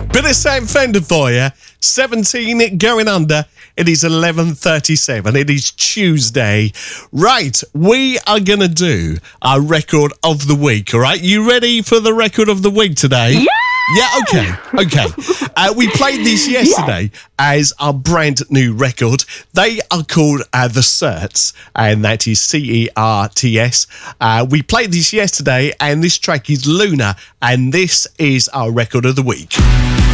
Bit of Sam Fender for you. 17 going under. It is 11:37. It is Tuesday. Right, we are going to do our record of the week, all right? You ready for the record of the week today? Yeah! Yeah, okay. We played this yesterday as our brand new record. They are called The Certs, and that is CERTS. We played this yesterday, and this track is Luna, and this is our record of the week.